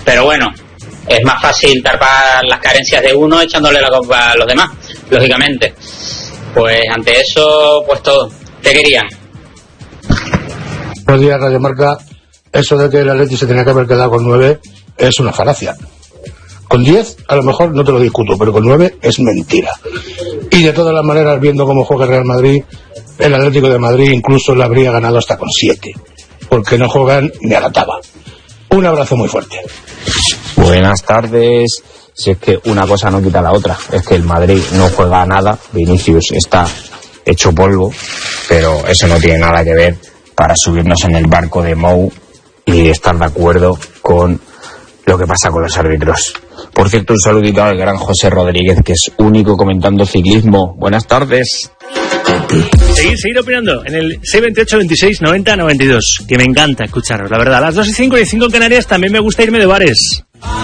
Pero bueno, es más fácil tapar las carencias de uno echándole la culpa a los demás, lógicamente. Pues ante eso, pues todo. ¿Qué querían? Buenos días, Radio Marca. Eso de que el Atleti se tenía que haber quedado con 9 es una falacia. Con 10 a lo mejor no te lo discuto, pero con 9 es mentira. Y de todas las maneras, viendo cómo juega el Real Madrid, el Atlético de Madrid incluso le habría ganado hasta con 7, porque no juegan ni a la taba. Un abrazo muy fuerte. Buenas tardes. Si es que una cosa no quita la otra, es que el Madrid no juega a nada, Vinicius está hecho polvo, pero eso no tiene nada que ver para subirnos en el barco de Mou y estar de acuerdo con lo que pasa con los árbitros. Por cierto, un saludito al gran José Rodríguez, que es único comentando ciclismo. Buenas tardes. Seguir opinando en el 628 26 90 92, que me encanta escucharos, la verdad. A las 2:05 y 5 en Canarias también me gusta irme de bares.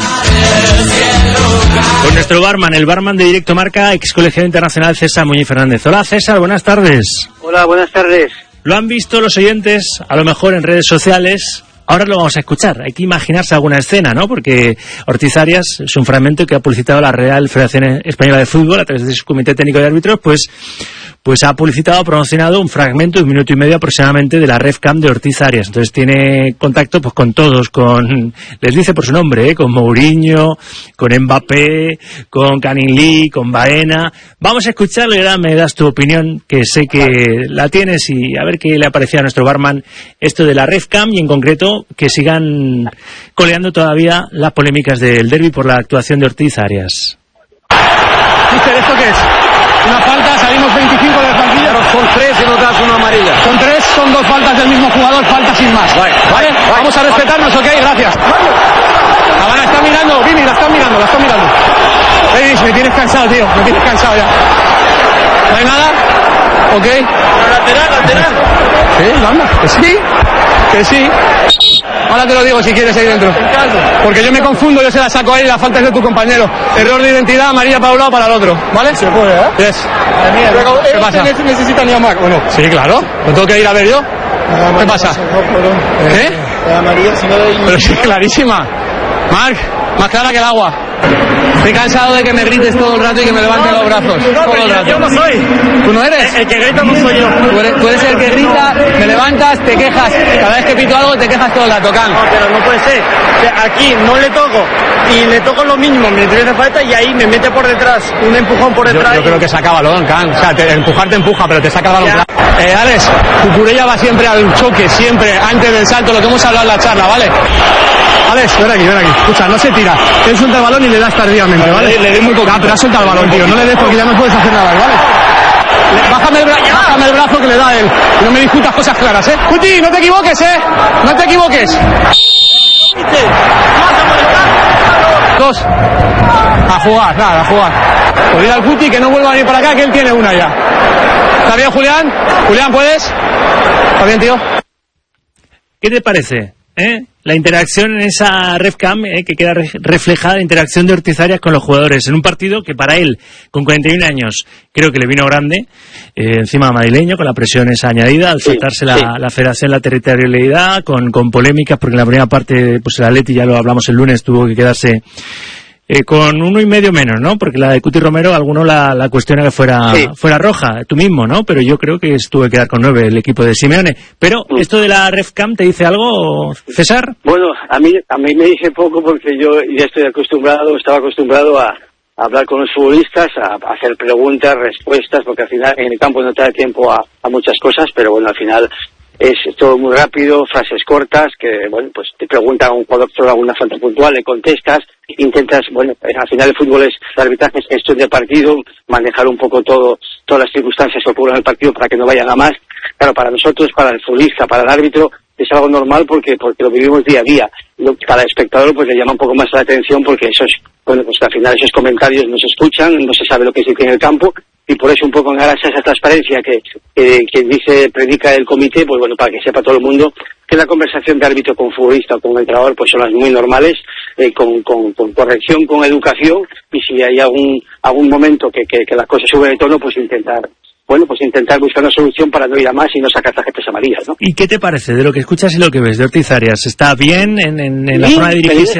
Con nuestro barman, el barman de Directo Marca, ex colegiado internacional César Muñiz Fernández. Hola César, buenas tardes. Hola, buenas tardes. Lo han visto los oyentes, a lo mejor en redes sociales. Ahora lo vamos a escuchar. Hay que imaginarse alguna escena, ¿no? Porque Ortiz Arias es un fragmento que ha publicitado la Real Federación Española de Fútbol a través de su Comité Técnico de Árbitros, pues ha publicitado, promocionado un fragmento de 1 minuto y medio aproximadamente de la RefCam de Ortiz Arias. Entonces tiene contacto pues con todos, les dice por su nombre, con Mourinho, con Mbappé, con Canilí, con Baena. Vamos a escucharlo y ahora me das tu opinión, que sé que la tienes, y a ver qué le ha parecido a nuestro barman esto de la RefCam, y en concreto que sigan coleando todavía las polémicas del derbi por la actuación de Ortiz Arias. Mister, ¿esto qué es? Una falta, salimos 25 del banquillo. Son 3 y nos das una amarilla. Son 3, son 2 faltas del mismo jugador, falta sin más. ¿Vale? Vamos a respetarnos, ¿ok? Gracias. La está mirando, Vini, la está mirando. Vini, me tienes cansado, tío, me tienes cansado ya. ¿No hay nada? ¿Ok? Lateral. Sí, vamos, que sí. Ahora te lo digo si quieres ahí dentro. Porque yo me confundo, yo se la saco ahí y la falta es de tu compañero. Error de identidad, amarilla para un lado, para el otro. ¿Vale? Se puede, ¿eh? Yes. ¿Qué pasa? ¿Necesitan llamar o no? Sí, claro. ¿No tengo que ir a ver yo? ¿Qué pasa? ¿Eh? La amarilla, si no doy... Pero sí, clarísima. Marc, más clara que el agua. Estoy cansado de que me grites todo el rato y que me levanten los brazos. Todo el rato. Yo no soy. ¿Tú no eres? El que grita no soy yo. Tú eres el que grita, me levantas, te quejas. Cada vez que pito algo te quejas todo el rato, Can. No, pero no puede ser. O sea, aquí no le toco y le toco lo mínimo, me hace falta y ahí me mete por detrás, un empujón por detrás. Yo creo que saca balón, Can. O sea, empujar te empuja, pero te saca el balón. Alex, Cucurella va siempre al choque, siempre antes del salto, lo que hemos hablado en la charla, ¿vale? Alex, ven aquí. Escucha, no se tira. Él suelta el balón y le das tardíamente, ¿vale? Le doy muy poco. Pero ha soltado el balón, tío. No le des porque ya no puedes hacer nada, ¿vale? Bájame el brazo que le da él. Y no me discutas cosas claras, ¿eh? Cuti, no te equivoques, ¿eh? No te equivoques. 2. A jugar. Pues dile al Cuti que no vuelva a venir para acá, que él tiene una ya. ¿Está bien, Julián? Julián, ¿puedes? ¿Está bien, tío? ¿Qué te parece? La interacción en esa RefCam, que queda reflejada la interacción de Ortiz Arias con los jugadores en un partido que para él, con 41 años, creo que le vino grande, encima madrileño, con la presión esa añadida, al saltarse la federación, la territorialidad, con polémicas, porque en la primera parte, pues el Atleti, ya lo hablamos el lunes, tuvo que quedarse con 1,5 menos, ¿no? Porque la de Cuti Romero, alguno la cuestiona que fuera roja, tú mismo, ¿no? Pero yo creo que tuvo que quedar con 9 el equipo de Simeone. Pero, ¿esto de la RefCam te dice algo, César? Bueno, a mí me dice poco porque yo ya estaba acostumbrado a hablar con los futbolistas, a hacer preguntas, respuestas, porque al final en el campo no te da tiempo a muchas cosas, pero bueno, al final es todo muy rápido, frases cortas, que bueno, pues te pregunta a un jugador sobre alguna falta puntual, le contestas, intentas, bueno, al final el fútbol es el arbitraje, es gestión de partido, manejar un poco todas las circunstancias que ocurren en el partido para que no vayan a más. Claro, para nosotros, para el futbolista, para el árbitro, es algo normal porque lo vivimos día a día. Cada espectador pues le llama un poco más la atención porque pues al final esos comentarios no se escuchan, no se sabe lo que se dice en el campo, y por eso un poco en aras a esa transparencia que predica el comité, pues bueno, para que sepa todo el mundo que la conversación de árbitro con futbolista o con entrenador pues son las muy normales, con corrección, con educación, y si hay algún momento que la cosa sube de tono, pues intentar buscar una solución para no ir a más y no sacar tarjetas amarillas, ¿no? ¿Y qué te parece de lo que escuchas y lo que ves de Ortiz Arias? ¿Está bien en la zona de dirigirse